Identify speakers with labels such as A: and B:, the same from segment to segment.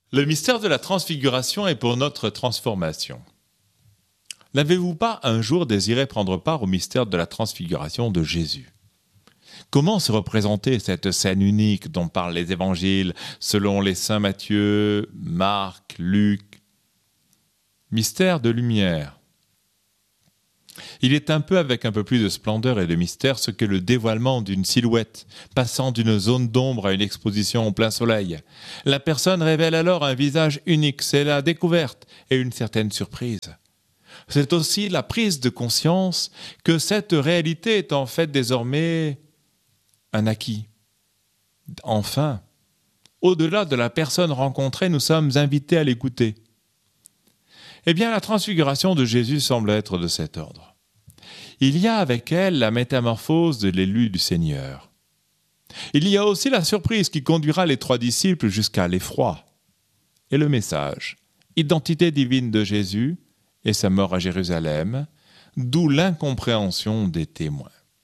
A: Le mystère de la transfiguration est pour notre transformation. N'avez-vous pas un jour désiré prendre part au mystère de la transfiguration de Jésus ? Comment se représenter cette scène unique dont parlent les évangiles selon les saints Matthieu, Marc, Luc ? Mystère de lumière. Il est un peu avec un peu plus de splendeur et de mystère ce que le dévoilement d'une silhouette, passant d'une zone d'ombre à une exposition au plein soleil. La personne révèle alors un visage unique, c'est la découverte et une certaine surprise. C'est aussi la prise de conscience que cette réalité est en fait désormais un acquis. Enfin, au-delà de la personne rencontrée, nous sommes invités à l'écouter. Eh bien, la transfiguration de Jésus semble être de cet ordre. Il y a avec elle la métamorphose de l'élu du Seigneur. Il y a aussi la surprise qui conduira les 3 disciples jusqu'à l'effroi. Et le message, identité divine de Jésus et sa mort à Jérusalem, d'où l'incompréhension des témoins.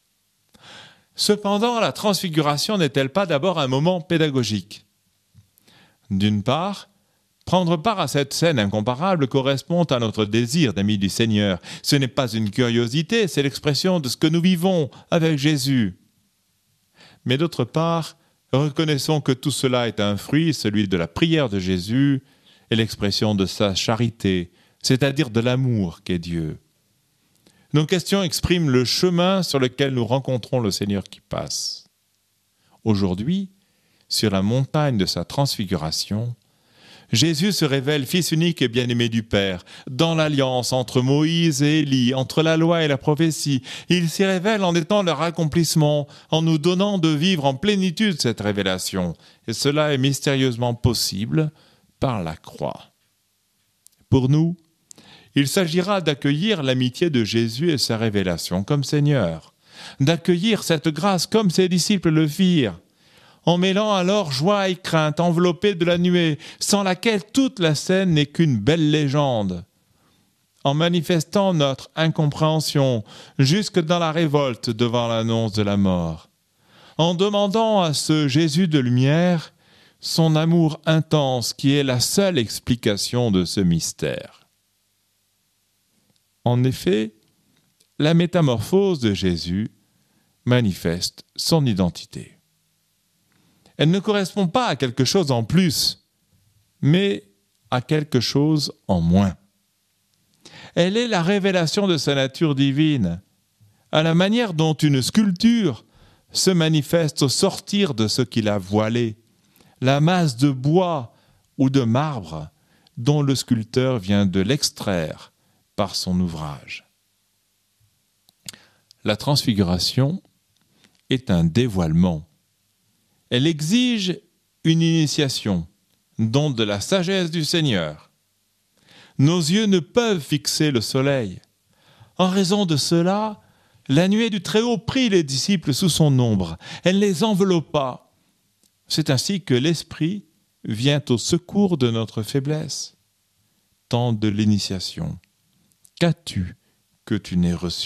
A: Cependant, la transfiguration n'est-elle pas d'abord un moment pédagogique ? D'une part, prendre part à cette scène incomparable correspond à notre désir d'amis du Seigneur. Ce n'est pas une curiosité, c'est l'expression de ce que nous vivons avec Jésus. Mais d'autre part, reconnaissons que tout cela est un fruit, celui de la prière de Jésus et l'expression de sa charité, c'est-à-dire de l'amour qu'est Dieu. Nos questions expriment le chemin sur lequel nous rencontrons le Seigneur qui passe. Aujourd'hui, sur la montagne de sa transfiguration, Jésus se révèle fils unique et bien-aimé du Père. Dans l'alliance entre Moïse et Élie, entre la loi et la prophétie, il s'y révèle en étant leur accomplissement, en nous donnant de vivre en plénitude cette révélation. Et cela est mystérieusement possible par la croix. Pour nous, il s'agira d'accueillir l'amitié de Jésus et sa révélation comme Seigneur, d'accueillir cette grâce comme ses disciples le firent, en mêlant alors joie et crainte enveloppées de la nuée, sans laquelle toute la scène n'est qu'une belle légende, en manifestant notre incompréhension jusque dans la révolte devant l'annonce de la mort, en demandant à ce Jésus de lumière son amour intense qui est la seule explication de ce mystère. En effet, la métamorphose de Jésus manifeste son identité. Elle ne correspond pas à quelque chose en plus, mais à quelque chose en moins. Elle est la révélation de sa nature divine, à la manière dont une sculpture se manifeste au sortir de ce qui l'a voilée, la masse de bois ou de marbre dont le sculpteur vient de l'extraire par son ouvrage. La transfiguration est un dévoilement. Elle exige une initiation, don de la sagesse du Seigneur. Nos yeux ne peuvent fixer le soleil. En raison de cela, la nuée du Très-Haut prit les disciples sous son ombre. Elle les enveloppa. C'est ainsi que l'Esprit vient au secours de notre faiblesse. Temps de l'initiation. Qu'as-tu que tu n'aies reçu ?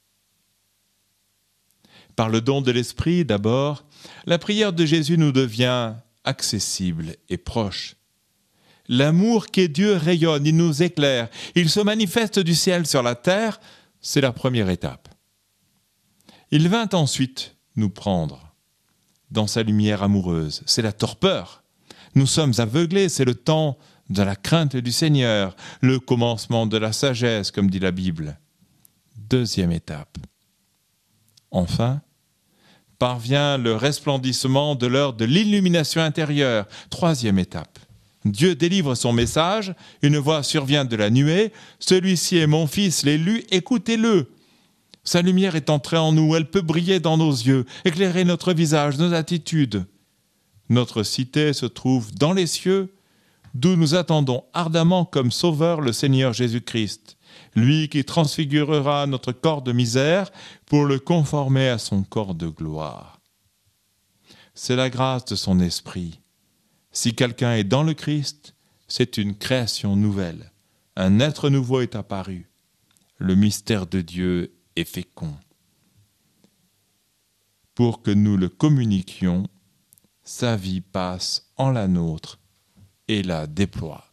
A: Par le don de l'Esprit, d'abord, la prière de Jésus nous devient accessible et proche. L'amour qu'est Dieu rayonne, il nous éclaire, il se manifeste du ciel sur la terre, c'est la première étape. Il vint ensuite nous prendre dans sa lumière amoureuse, c'est la torpeur. Nous sommes aveuglés, c'est le temps de la crainte du Seigneur, le commencement de la sagesse, comme dit la Bible. Deuxième étape. Enfin, parvient le resplendissement de l'heure de l'illumination intérieure. Troisième étape. Dieu délivre son message, une voix survient de la nuée. Celui-ci est mon fils, l'élu, écoutez-le. Sa lumière est entrée en nous, elle peut briller dans nos yeux, éclairer notre visage, nos attitudes. Notre cité se trouve dans les cieux, d'où nous attendons ardemment comme sauveur le Seigneur Jésus-Christ, lui qui transfigurera notre corps de misère pour le conformer à son corps de gloire. C'est la grâce de son esprit. Si quelqu'un est dans le Christ, c'est une création nouvelle. Un être nouveau est apparu. Le mystère de Dieu est fécond. Pour que nous le communiquions, sa vie passe en la nôtre et la déploie.